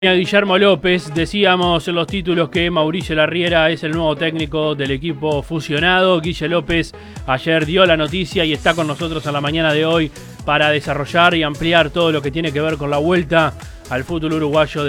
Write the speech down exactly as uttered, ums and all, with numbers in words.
Guillermo López, decíamos en los títulos que Mauricio Larriera es el nuevo técnico del equipo fusionado. Guille López ayer dio la noticia y está con nosotros a la mañana de hoy para desarrollar y ampliar todo lo que tiene que ver con la vuelta al fútbol uruguayo.